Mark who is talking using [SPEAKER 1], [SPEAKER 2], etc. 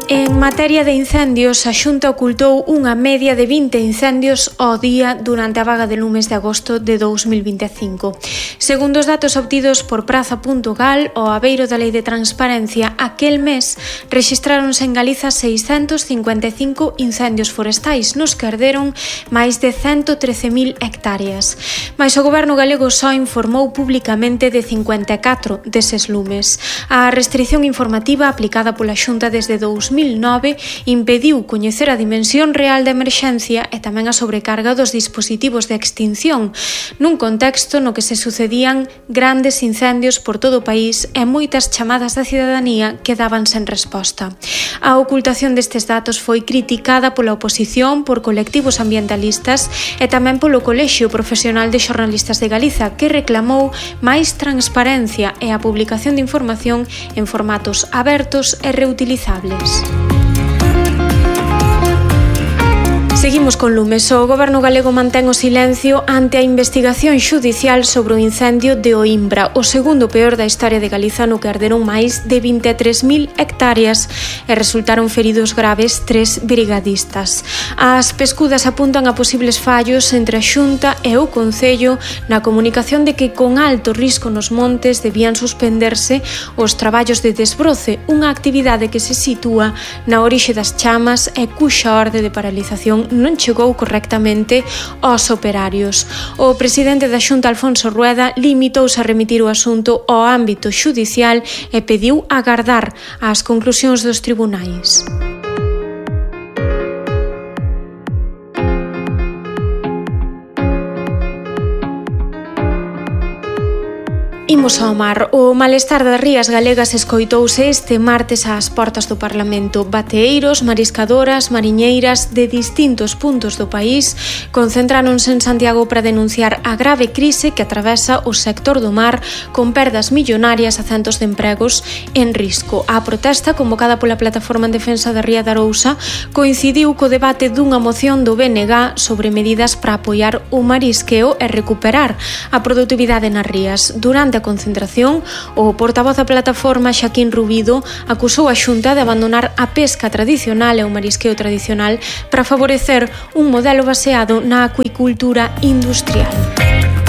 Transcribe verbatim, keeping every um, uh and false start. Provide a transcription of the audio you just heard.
[SPEAKER 1] En materia de incendios, a Xunta ocultou unha media de vinte incendios ao día durante a vaga de lumes de agosto de dous mil vinte e cinco. Segundo os datos obtidos por praza punto gal, ao abeiro da Lei de Transparencia, aquel mes rexistráronse en Galiza seiscentos cincuenta e cinco incendios forestais, nos que arderon máis de ciento trece mil hectáreas. Mais o goberno galego só informou publicamente de cincuenta e catro deses lumes. A restrición informativa aplicada pola Xunta desde dous mil nove impediu coñecer a dimensión real da emerxencia e tamén a sobrecarga dos dispositivos de extinción, nun contexto no que se sucedían grandes incendios por todo o país e moitas chamadas da cidadanía que daban sen resposta. A ocultación destes datos foi criticada pola oposición, por colectivos ambientalistas e tamén polo Colexio Profesional de Xornalistas de Galiza, que reclamou máis transparencia e a publicación de información en formatos abertos e reutilizables. Seguimos con lumes. O goberno galego mantén o silencio ante a investigación xudicial sobre o incendio de Oimbra, o segundo peor da historia de Galiza, no que arderon máis de vinte e tres mil hectáreas e resultaron feridos graves tres brigadistas. As pescudas apuntan a posibles fallos entre a Xunta e o Concello na comunicación de que con alto risco nos montes debían suspenderse os traballos de desbroce, unha actividade que se sitúa na orixe das chamas e cuxa orde de paralización non chegou correctamente aos operarios. O presidente da Xunta, Alfonso Rueda, limitouse a remitir o asunto ao ámbito xudicial e pediu agardar as conclusións dos tribunais. Imos ao mar. O malestar das rías galegas escoitouse este martes ás portas do Parlamento. Bateeiros, mariscadoras, mariñeiras de distintos puntos do país concentráronse en Santiago para denunciar a grave crise que atravesa o sector do mar, con perdas millonarias a centos de empregos en risco. A protesta, convocada pola Plataforma en Defensa da Ría de Arousa, coincidiu co debate dunha moción do B N G sobre medidas para apoiar o marisqueo e recuperar a produtividade nas rías. Durante a concentración, o portavoz da plataforma, Xaquín Rubido, acusou a Xunta de abandonar a pesca tradicional e o marisqueo tradicional para favorecer un modelo baseado na acuicultura industrial.